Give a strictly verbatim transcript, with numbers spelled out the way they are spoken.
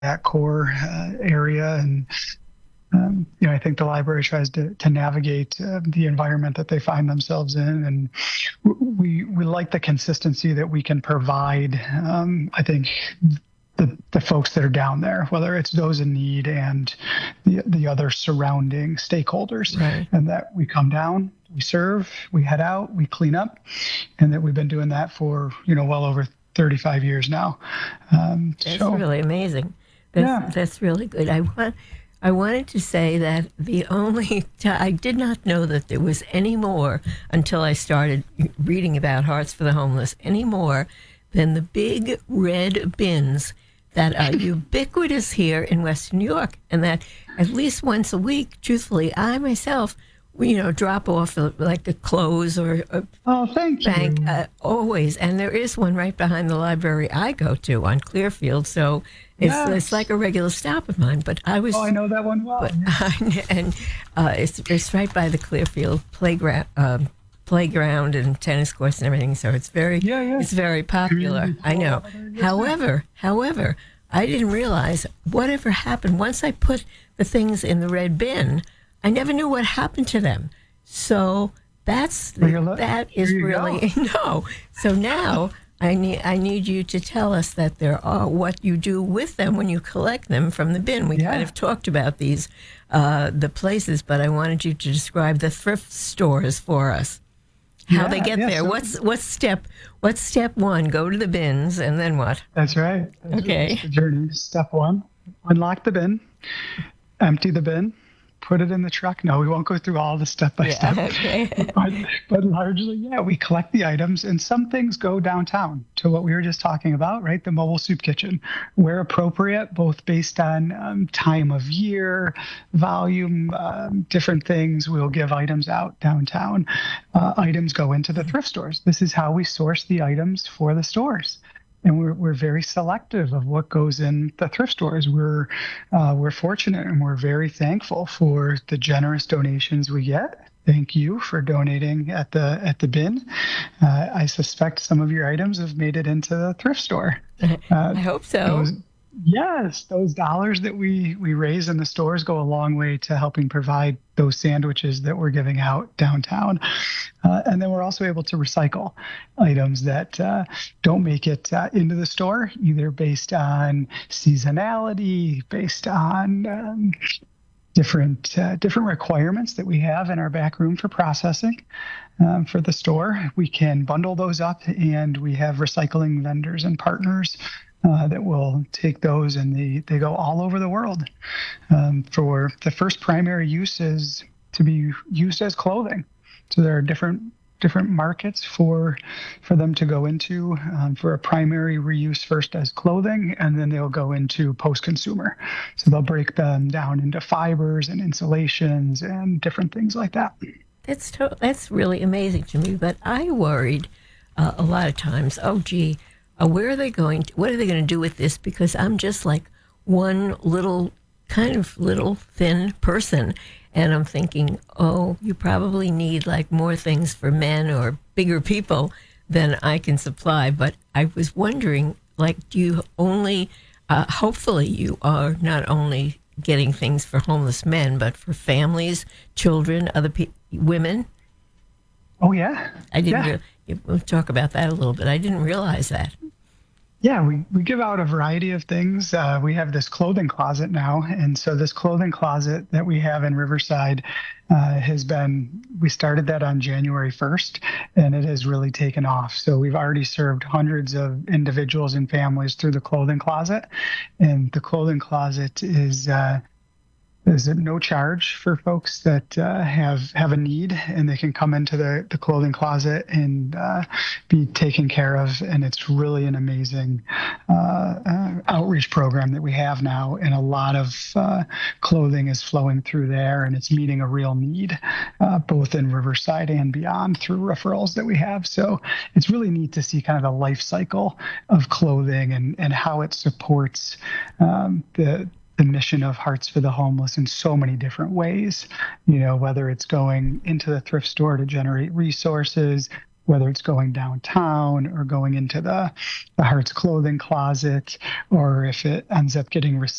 that core uh, area. And um, you know, I think the library tries to to navigate uh, the environment that they find themselves in, and we we like the consistency that we can provide. Um, I think the the folks that are down there, whether it's those in need and the the other surrounding stakeholders, Right. and that we come down, we serve, we head out, we clean up, and that we've been doing that for you know well over thirty-five years now. Um, That's so really amazing. That's yeah, that's really good. I want I wanted to say that the only ti I did not know that there was any more until I started reading about Hearts for the Homeless, any more than the big red bins that are ubiquitous here in Western New York, and that at least once a week, truthfully, I myself, you know, drop off uh, like the clothes or, or oh, thank bank you. uh, always, and there is one right behind the library I go to on Clearfield, so it's it's like Yes. a regular stop of mine. But I Oh, I was, know that one well. but and uh, it's it's right by the Clearfield playground. Um, playground and tennis courts and everything, so it's very Yeah, yeah. it's very popular. Community I pool know. over there. Yes, ma'am. However, however, I didn't realize whatever happened once I put the things in the red bin. I never knew what happened to them. So that's Well, the, you're lo- that there is you go. really no. So now I need I need you to tell us that there are what you do with them when you collect them from the bin. We kind Yeah. of talked about these uh, the places, but I wanted you to describe the thrift stores for us. How they Yeah, get yeah. there? So What's what's step what's step one? Go to the bins, and then what? that's right. That's, that's Okay. the journey. Step one: unlock the bin, empty the bin, put it in the truck. No, we won't go through all the step by Yeah. step, Okay. but but largely, yeah, we collect the items, and some things go downtown to what we were just talking about, right? The mobile soup kitchen, where appropriate, both based on um, time of year, volume, um, different things. We'll give items out downtown. Uh, items go into the thrift stores. This is how we source the items for the stores. And we're, we're very selective of what goes in the thrift stores. We're uh, we're fortunate and we're very thankful for the generous donations we get. Thank you for donating at the at the bin. Uh, I suspect some of your items have made it into the thrift store. Uh, I hope so. those Yes, those dollars that we we raise in the stores go a long way to helping provide those sandwiches that we're giving out downtown. Uh, and then we're also able to recycle items that uh, don't make it uh, into the store, either based on seasonality, based on um, different uh, different requirements that we have in our back room for processing um, for the store. We can bundle those up, and we have recycling vendors and partners uh, that will take those, and they, they go all over the world. Um, for the first primary use is to be used as clothing. So there are different different markets for for them to go into um, for a primary reuse first as clothing, and then they'll go into post-consumer. So they'll break them down into fibers and insulations and different things like that. That's to- that's really amazing to me. But I worried uh, a lot of times. Oh, gee, uh, where are they going? To, what are they going to do with this? Because I'm just like one little kind of little thin person, and I'm thinking, oh, you probably need like more things for men or bigger people than I can supply. But I was wondering, like, do you only? Uh, hopefully, you are not only getting things for homeless men, but for families, children, other people, women. Oh yeah, I didn't. yeah. Re- we'll talk about that a little bit. I didn't realize that. Yeah, we, we give out a variety of things. Uh, we have this clothing closet now. And so, this clothing closet that we have in Riverside uh, has been, we started that on January first, and it has really taken off. So, we've already served hundreds of individuals and families through the clothing closet. And the clothing closet is, uh, is at no charge for folks that uh, have have a need, and they can come into the, the clothing closet and uh, be taken care of. And it's really an amazing uh, uh, outreach program that we have now, and a lot of uh, clothing is flowing through there, and it's meeting a real need, uh, both in Riverside and beyond through referrals that we have. So it's really neat to see kind of the life cycle of clothing and and how it supports um, the the mission of Hearts for the Homeless in so many different ways, you know, whether it's going into the thrift store to generate resources, whether it's going downtown or going into the, the Hearts clothing closet, or if it ends up getting